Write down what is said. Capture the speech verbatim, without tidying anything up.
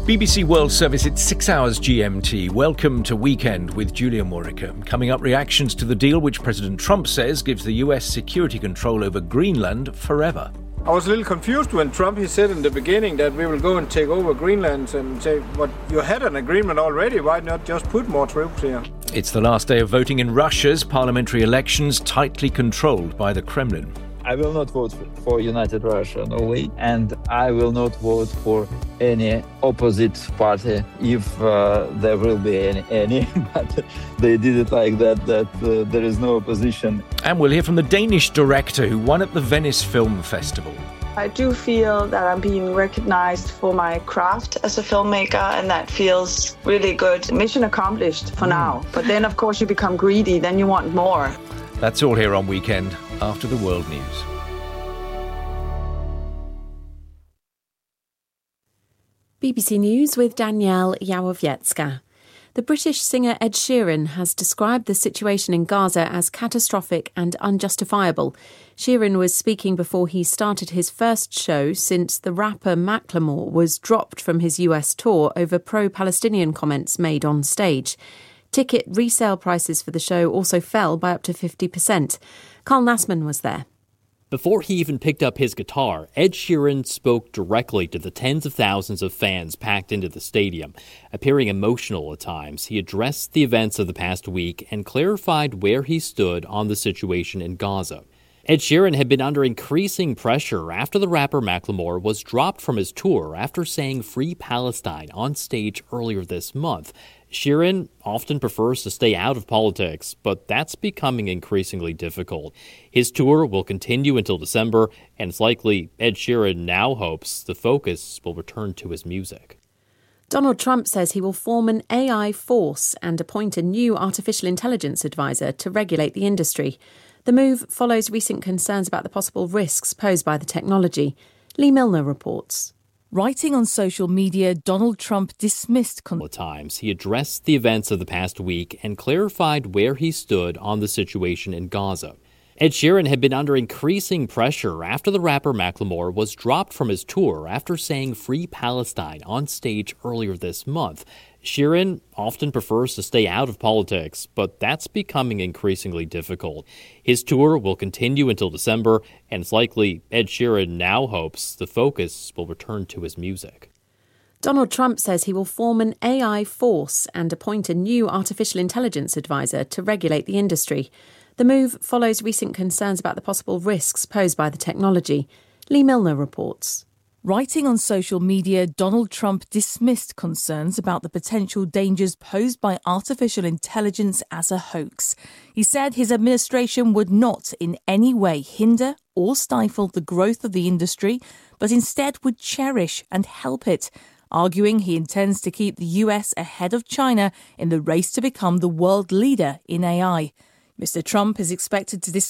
B B C World Service, it's six hours G M T. Welcome to Weekend with Julia Murica. Coming up, reactions to the deal which President Trump says gives the U S security control over Greenland forever. I was a little confused when Trump, he said in the beginning that we will go and take over Greenland and say, but you had an agreement already, why not just put more troops here? It's the last day of voting in Russia's parliamentary elections, tightly controlled by the Kremlin. I will not vote for United Russia, no way. And I will not vote for any opposite party if uh, there will be any, any. But they did it like that, that uh, there is no opposition. And we'll hear from the Danish director who won at the Venice Film Festival. I do feel that I'm being recognized for my craft as a filmmaker, and that feels really good. Mission accomplished for now. But then, of course, you become greedy. Then you want more. That's all here on Weekend after the world news. B B C News with Danielle Yawowiecka. The British singer Ed Sheeran has described the situation in Gaza as catastrophic and unjustifiable. Sheeran was speaking before he started his first show since the rapper Macklemore was dropped from his U S tour over pro-Palestinian comments made on stage. Ticket resale prices for the show also fell by up to fifty percent. Carl Nassman was there. Before he even picked up his guitar, Ed Sheeran spoke directly to the tens of thousands of fans packed into the stadium. Appearing emotional at times, he addressed the events of the past week and clarified where he stood on the situation in Gaza. Ed Sheeran had been under increasing pressure after the rapper Macklemore was dropped from his tour after saying Free Palestine on stage earlier this month. Sheeran often prefers to stay out of politics, but that's becoming increasingly difficult. His tour will continue until December, and it's likely Ed Sheeran now hopes the focus will return to his music. Donald Trump says he will form an A I force and appoint a new artificial intelligence advisor to regulate the industry. The move follows recent concerns about the possible risks posed by the technology. Lee Milner reports. Writing on social media, Donald Trump dismissed... Con- times he addressed the events of the past week and clarified where he stood on the situation in Gaza. Ed Sheeran had been under increasing pressure after the rapper Macklemore was dropped from his tour after saying Free Palestine on stage earlier this month. Sheeran often prefers to stay out of politics, but that's becoming increasingly difficult. His tour will continue until December, and it's likely Ed Sheeran now hopes the focus will return to his music. Donald Trump says he will form an A I force and appoint a new artificial intelligence advisor to regulate the industry. The move follows recent concerns about the possible risks posed by the technology. Lee Milner reports. Writing on social media, Donald Trump dismissed concerns about the potential dangers posed by artificial intelligence as a hoax. He said his administration would not in any way hinder or stifle the growth of the industry, but instead would cherish and help it, arguing he intends to keep the U S ahead of China in the race to become the world leader in A I. Mister Trump is expected to discuss